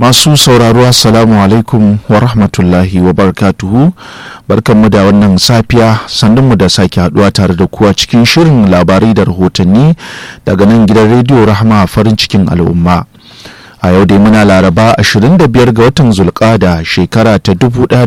Masu sauraro assalamu alaikum wa rahmatullahi wa barakatuhu. Barkanmu da wannan safiya, sannunmu da sake haduwa tare da kuwa cikin shirin labarai da rahotanni daga nan gidan rediyo Rahama farin cikin al'umma. A yau dai muna Laraba 25 ga watan Zulqa'ada shekara ta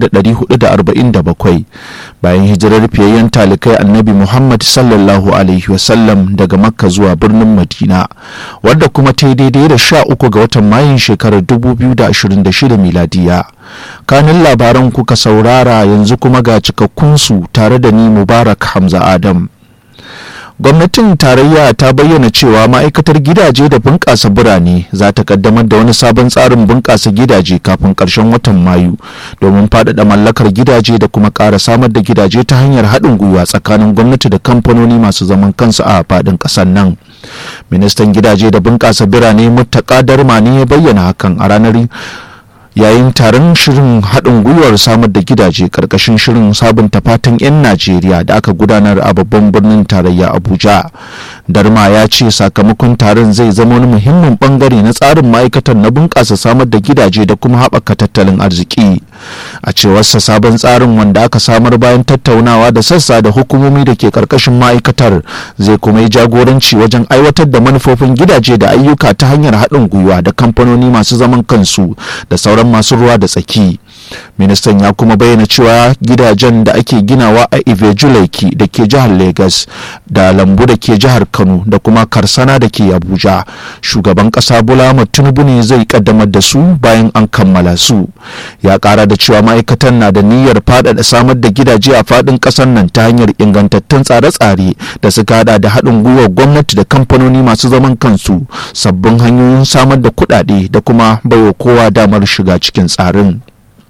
1447 bayan hijirar fiyayyen talikai Annabi Muhammad sallallahu alaihi wasallam daga Makka zuwa birnin Madina, wadda kuma ta daidai da 13 ga watan Mayun shekarar 2026 miladiya. Kanin labaran kuka saurara, yanzu kuma ga cikakkunsu tare da ni Mubarak Hamza Adam. Gwamnatin tarayya ta bayyana cewa ma'aikatar gidaje da bunƙasa birane za ta kaddamar da wani sabon tsarin bunƙasa gidaje kafin ƙarshen watan Mayu domin faɗaɗa mallakar gidaje da kuma ƙara samar da gidaje ta hanyar haɗin gwiwa tsakanin gwamnati da kamfanoni masu zaman kansu a faɗin ƙasar nan. Ministan gidaje da bunƙasa birane Muttaka Darmani ya bayyana hakan a ranar yayin taron shirin haɗin gwiwar samar da gidaje ƙarƙashin shirin sabunta fatan 'yan Najeriya da aka gudanar a babban birnin tarayya Abuja. Darma ya ce sakamakon taron zai zama wani muhimmin bangare na tsarin ma'aikatar na bunƙasa samar da gidaje da kuma haɓaka tattalin arziki. A cewarsa, sabon tsarin, wanda aka samar bayan tattaunawa da sassa da hukumomi da ke ƙarƙashin ma'aikatar, zai kuma yi jagoranci wajen aiwatar da manufofin gidaje da ayyuka ta hanyar haɗin gwiwa da kamfanoni masu zaman kansu da sauran masu ruwa da tsaki. Ministan ya kuma bayyana cewa gidajen da ake ginawa a Ivejuleki da ke jihar Lagos da Lambu da ke jihar Kano da kuma Karsana da ke Abuja, shugaban ƙasa Bola Ahmed Tinubu ne zai kaddamar da su bayan an kammala su. Ya ƙara da cewa ma'aikatan na da niyyar faɗaɗa samar da gidaje a faɗin ƙasar nan ta hanyar ingantattun tsare-tsare da suka hada da haɗin gwiwar gwamnati da kamfanoni masu zaman kansu, sabbin hanyoyin samar da kuɗaɗe da kuma baiwa kowa damar shiga cikin tsarin.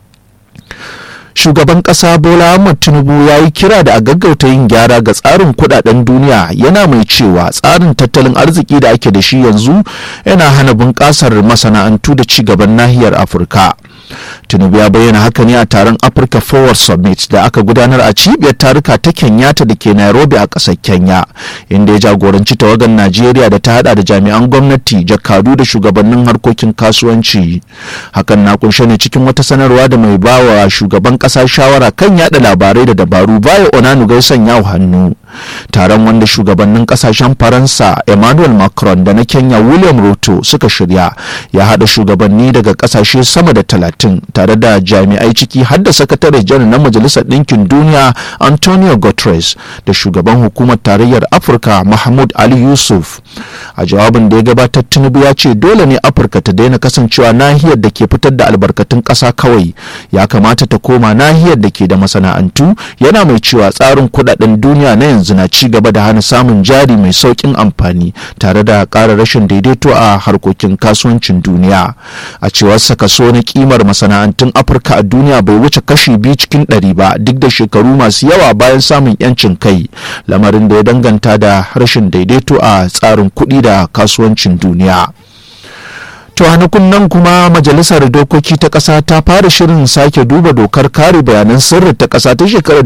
Shugaban ƙasa Bola Ahmed Tinubu ya yi kira da a gaggauta yin gyara ga tsarin kudaden duniya, yana mai cewa tsarin tattalin arziki da ake da shi yanzu yana hana bunƙasar masana'antu da ci gaban nahiyar Afirka. Tinubu ya bayyana haka ne a taron Africa Forward Summit da aka gudanar a cibiyar taruka ta Kenyatta da ke Nairobi a ƙasar Kenya, inda ya jagoranci tawagar Najeriya da ta hada da jami'an gwamnati, jakadu da shugabannin harkokin kasuwanci. Hakan na kunshe ne cikin wata sanarwa da mai bawa shugaban ƙasa shawara kan yada labarai da dabaru Bayo Onanuga sanya hannu. Taron, wanda shugabannin kasashen Faransa Emmanuel Macron da na Kenya William Ruto suka shirya, ya hada shugabanni daga kasashe sama da 30 tare da jami'ai, ciki har da sakatare janar na Majalisar Ɗinkin Duniya Antonio Guterres da shugaban hukumar tarayyar Afirka Mahmud Ali Yusuf. A jawabin da ya gabatar, Tinubu ya ce dole ne Afirka ta daina kasancewa nahiyar da ke fitar da albarkatun ƙasa kawai, ya kamata ta koma nahiyar da ke da masana'antu, yana mai cewa tsarin kudaden duniya na yanzu na ci gaba da hana samun jari mai saukin amfani tare da ƙara rashin daidaito a harkokin kasuwancin duniya. A cewar sa, kaso na kimar masana'antun Afirka a duniya bai wuce kashi 2 cikin 100 ba, duk da shekaru masu yawa bayan samun yancin kai, lamarin da ya danganta da rashin daidaito a tsarin kuɗi da kasuwancin duniya. To hanukun nan kuma Majalisar Dokoki ta ƙasa ta fara shirin sake duba dokar kare bayanan sirri ta ƙasa ta shekarar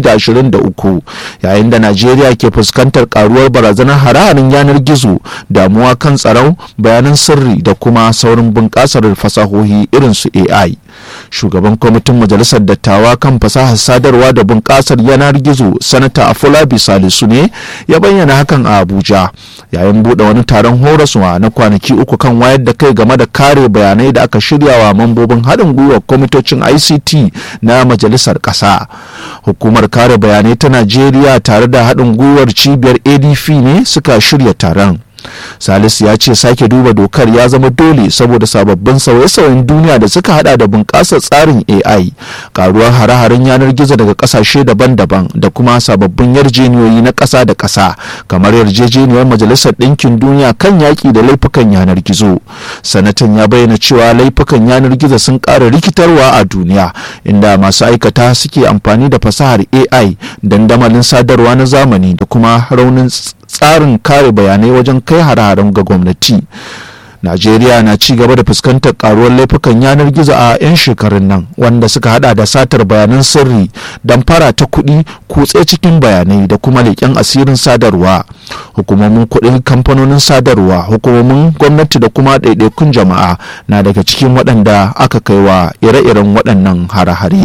2023, yayin da Najeriya ke fuskantar karuwar barazanar hare-haren yanar gizo, damuwa kan tsaron bayanan sirri da kuma saurin bunƙasar fasahohi irin su AI. Shugaban kwamitin Majalisar Dattawa kan fasahar sadarwa da bunƙasar yanar gizo, Sanata Afolabi Salisu ne ya bayyana hakan a Abuja yayin buɗe wani taron horaswa na kwanaki 3 kan wayar da kai game da kare bayanai da aka shirya wa mambobin haɗin gwiwar kwamitocin ICT na Majalisar Ƙasa. Hukumar kare bayanai ta Najeriya tare da haɗin gwiwar cibiyar ADF ne suka shirya taron. Salisu ya ce sake duba dokar ya zama dole saboda sababbin sauye-sauyen duniya da suka hada da bunƙasar tsarin AI, karuwar hare-haren yanar gizo daga ƙasashe daban-daban da kuma sababbin yarjejeniyoyi na ƙasa da ƙasa kamar yarjejeniyar Majalisar Ɗinkin Duniya kan yaƙi da laifukan yanar gizo. Sanatan ya bayyana cewa laifukan yanar gizo sun ƙara rikitarwa a duniya, inda masu aikata suke amfani da fasahar AI, dandamalin sadarwa na zamani da kuma raunin tsarin kare bayanai wajen kai hare-haren ga gwamnati. Najeriya na ci gaba da fuskantar karuwar laifukan yanar gizo a 'yan shekarun nan, wanda suka hada da satar bayanan sirri, damfara ta kuɗi, kutse cikin bayanai da kuma leƙen asirin sadarwa. Hukumomin kuɗin kamfanonin sadarwa, hukumomin gwamnati da kuma ɗaiɗaikun jama'a na daga cikin waɗanda aka kaiwa ire-iren waɗannan hare-hare.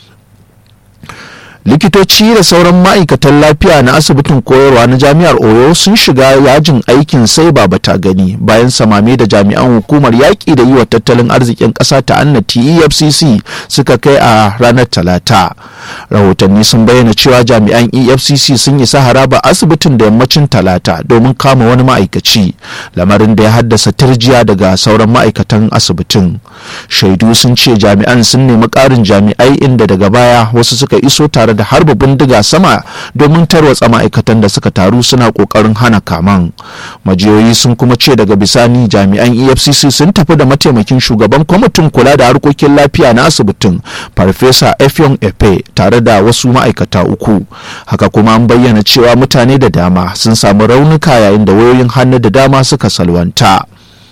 Likitoci da sauran ma'aikatan lafiya na asibitin koyarwa na jami'ar Oyo sun shiga yajin aikin sai baba ta gani bayan samame da jami'an hukumar yaƙi da yi wa tattalin arzikin ƙasa ta annati EFCC suka kai a ranar Talata. Rahotanni sun bayyana cewa jami'an EFCC sun isa haraba asibitin da yammacin Talata domin kama wani ma'aikaci, lamarin da ya haddasa tirjiya daga sauran ma'aikatan asibitin. Shaidu sun ce jami'an sun nemi ƙarin jami'ai, inda daga baya wasu suka iso tare da harba bindiga sama domin tarwatsa ma'aikatan da suka taru suna kokarin hana kaman. Majiyoyi sun kuma ce daga bisani jami'an EFCC sun tafi da mataimakin shugaban kwamitin kula da harkokin lafiya na asibitin, Farfesa Effiong Epe, tare da wasu ma'aikata uku. Haka kuma an bayyana cewa mutane da dama sun samu raunuka yayin da wayoyin hannu da dama suka salwanta.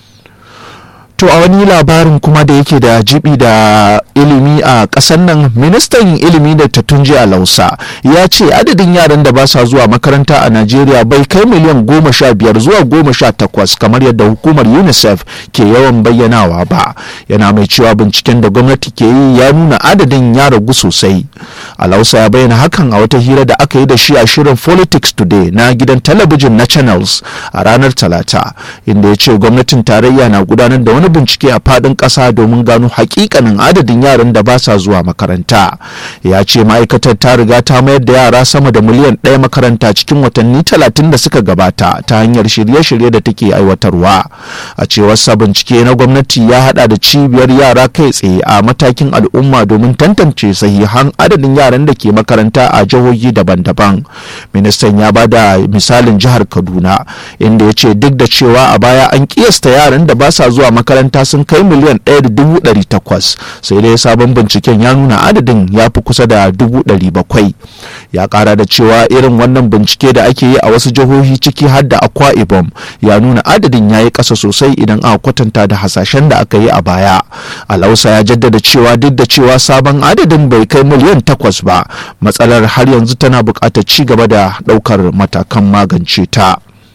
To a wani labarin kuma da yake da jibi da ilimi a ƙasar nan, ministan ilimi da Tunji Alausa ya ce adadin yaran da ba sa zuwa makaranta a Najeriya bai kai miliyan 15 zuwa 18 kamar yadda hukumar UNICEF ke yawan bayyanawa ba. Yana mai cewa binciken da gwamnati ke yi ya nuna adadin ya ragu sosai. Alausa ya bayyana hakan a wata hira da aka yi da shi a shirin Politics Today na gidan talabijin na Channels a ranar Talata, inda ya ce gwamnatin tarayya na gudanar da wani bincike a fadin ƙasa domin gano hakikanin adadin yaran da ba sa zuwa makaranta. Ya ce ma'aikatar ta riga ta mayar da yara sama da miliyan 1 makaranta cikin watanni 30 da suka gabata ta hanyar shirye-shirye da take aiwatarwa. A cewar sa bincike na gwamnati ya hada da cibiyar yara kai tsaye a matakin al'umma domin tantance sahihan adadin yaran da ke makaranta a jihohi daban-daban. Ministan ya bada misalin jihar Kaduna, inda ya ce duk da cewa a baya an kiyasta yaran da ba sa zuwa makaranta sun kai miliyan 1.800, sai dai sabon binciken ya nuna adadin ya fi kusa da 700,000. Ya kara da cewa irin wannan bincike da ake yi a wasu jihohi ciki har da Akwa Ibom ya nuna adadin ya yi ƙasa sosai idan aka kwatanta da hasashen da aka yi a baya. Alausa ya jaddada cewa duk da cewa sabon adadin bai kai miliyan 8 ba, matsalar har yanzu tana buƙatar ci gaba da ɗaukar matakan magance ta.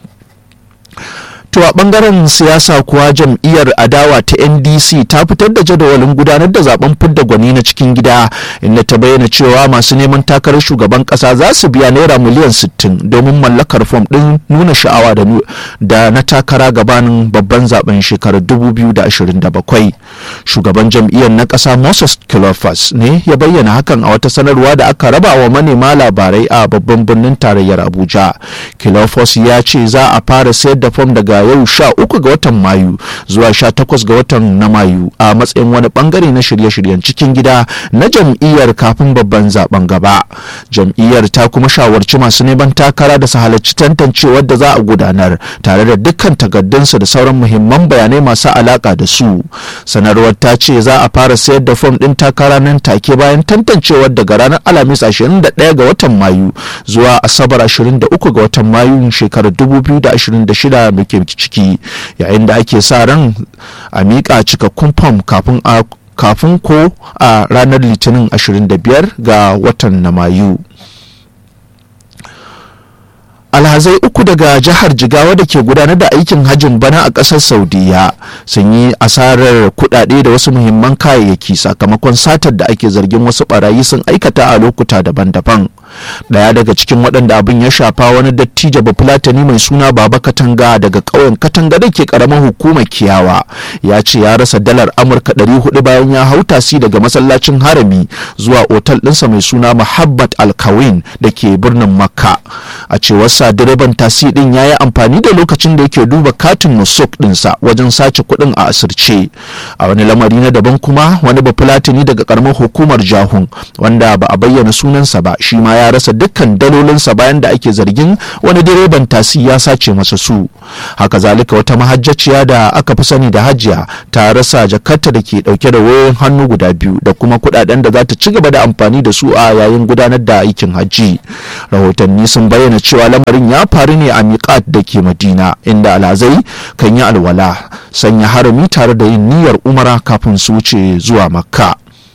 To a bangaren siyasa kuwa, jam'iyyar adawa ta NDC ta fitar da jadawalin gudanar da zaben fidda gwani na cikin gida, inda ta bayyana cewa masu neman takarar shugaban kasa za su biya naira miliyan 60 domin mallakar fom din nuna sha'awa da na takara gabanin babban zaben shekarar 2027. Shugaban jam'iyyar na kasa Moses Kilofas ne ya bayyana hakan a wata sanarwa da aka raba wa manema labarai a babban birnin tarayyar Abuja. Kilofas ya ce za a fara sayar da fom daga yau 13 ga watan Mayu zuwa 18 ga watan na Mayu a matsayin wani bangare na shirye-shiryen cikin gida na jam'iyyar kafin babban zaben gaba. Jam'iyyar ta kuma shawarci masu neman takara da su halarci tantancewar da za a gudanar tare da dukkan takardunsu da sauran muhimman bayanai masu alaka da su. Sanarwar ta ce za a fara sayar da fom din takara nan take bayan tantancewar daga ranar Alhamis 21 ga watan Mayu zuwa Asabar 23 ga watan Mayu shekarar 2026 da ke ciki, yayin da ake sa ran a miƙa cikakkun fam kafin ko a ranar Litinin 25 ga watan na Mayu. Alhazai uku daga jihar Jigawa da ke gudanar da aikin hajjin bana a ƙasar Saudiya sun yi asarar kuɗaɗe da wasu muhimman kayayyaki sakamakon satar da ake zargin wasu barayi sun aikata a lokuta daban-daban. Daya daga cikin waɗanda abin ya shafa wani dattijo bafulatani mai suna Baba Katanga daga ƙauyen Katanga da ke ƙaramar hukumar Kiyawa ya ce ya rasa dalar Amurka 400 bayan ya hau tasi daga masallacin Harami zuwa otal ɗinsa mai suna Muhabbat Al-Kawin da ke birnin Makka. A cewar sa direban tasi ɗin ya yi amfani da lokacin da yake duba katin nusuk ɗinsa wajen sace kuɗin a asirce. A wani lamari na daban kuma, wani bafulatani daga ƙaramar hukumar Jahun wanda ba a bayyana sunansa ba, shi ma ya ya rasa dukkan dalolinsa bayan da ake zargin wani direban tasi ya sace masa su. Haka zalika wata mahajjaciya da aka fi sani da Hajiya ta rasa jakarta da ke dauke da wayoyin hannu guda biyu da kuma kudaden da za ta ci gaba da amfani da su a yayin gudanar da aikin hajji. Rahotanni sun bayyana cewa lamarin ya faru ne a miqat da ke Madina, inda alhazai kan yi alwala, sanya harami tare da yin niyyar umara kafin su wuce zuwa Makka.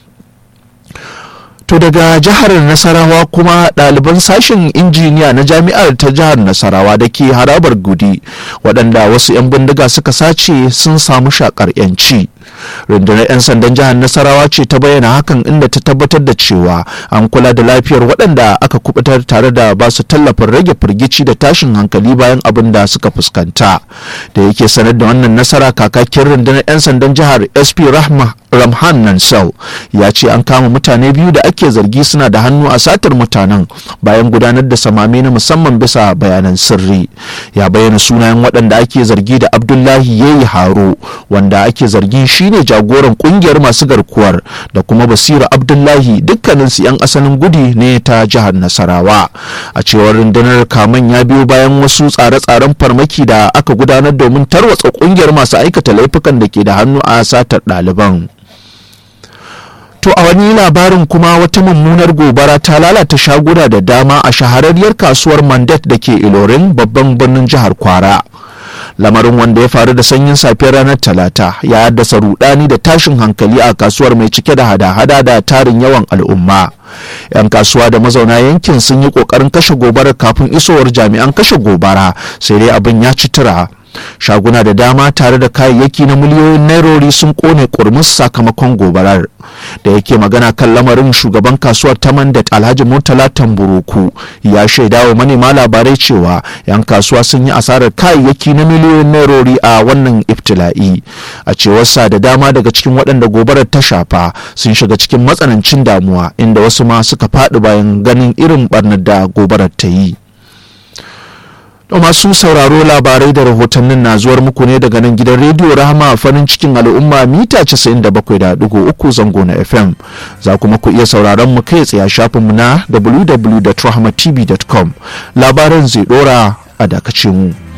To daga jihar Nasarawa kuma ɗaliban sashen injiniya na jami'ar ta jihar Nasarawa da ke harabar Gudi waɗanda wasu 'yan bindiga suka sace sun samu shakar 'yanci. Rundunar 'yan sandan jihar Nasarawa ce ta bayyana hakan, inda ta tabbatar da cewa an kula da lafiyar waɗanda aka kubutar tare da ba su tallafin rage firgici da tashin hankali bayan abin da suka fuskanta. Da yake sanar da wannan nasara, kakakin rundunar 'yan sandan jihar SP Ramhan Nansau ya ce an kama mutane biyu da ake zargi suna da hannu a satar mutanen bayan gudanar da samame na musamman bisa bayanan sirri. Ya bayyana sunayen waɗanda ake zargi da Abdullahi Yayi Haro, wanda ake zargi shine jagoran kungiyar masu garkuwar, da kuma Basiru Abdullahi, dukkaninsu 'yan asalin Gudi ne ta jihar Nasarawa. A cewar rundunar, kaman ya biyo bayan wasu tsare-tsaren farmaki da aka gudanar domin tarwatsa kungiyar masu aikata laifukan da ke da hannu a satar ɗaliban. To a wani labarin kuma, wata mummunar gobara ta lalata shaguna da dama a shahararriyar kasuwar Mandat da ke Ilorin, babban birnin jihar Kwara. Lamarin, wanda ya faru da sanyin safiyar ranar Talata, ya haddasa rudani da tashin hankali a kasuwar mai cike da hada-hada da tarin yawan al'umma. 'Yan kasuwa da mazauna yankin sun yi kokarin kashe gobarar kafin isowar jami'an kashe gobara, sai dai abin ya ci tura. Shaguna da dama tare da kayayyaki na miliyoyin nairori sun kone kurmus sakamakon gobarar. Da yake magana kan lamarin, shugaban kasuwar ta Mandat Alhaji Murtala Tamburuku ya shaida wa manema labarai cewa 'yan kasuwa sun yi asarar kayayyaki na miliyoyin nairori a wannan ibtila'i. A cewarsa, da dama daga cikin waɗanda gobarar ta shafa sun shiga cikin matsanancin damuwa, inda wasu ma suka faɗi bayan ganin irin barnar da gobarar ta yi. Masu sauraro, labarai da rahotannin na zuwar muku ne daga nan gidan rediyo Rahama, farin cikin al'umma, mita 97.3 zango na FM. Za kuma ku iya sauraron mu kai tsaye shafinmu na www.rahmatv.com. Labaran zai dora a dakace mu.